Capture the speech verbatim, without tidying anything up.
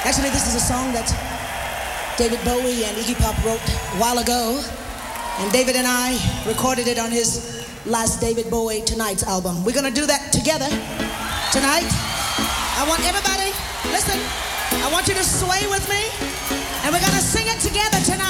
Actually, this is a song that David Bowie and Iggy Pop wrote a while ago. And David and I recorded it on his last David Bowie Tonight's album. We're gonna do that together tonight. I want everybody, listen, I want you to sway with me. And we're gonna sing it together tonight.